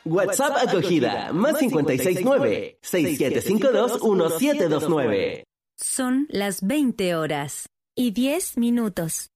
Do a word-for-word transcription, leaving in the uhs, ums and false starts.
WhatsApp acogida, más cincuenta y seis nueve, seis siete cinco dos, uno siete dos nueve. Son las veinte horas y diez minutos.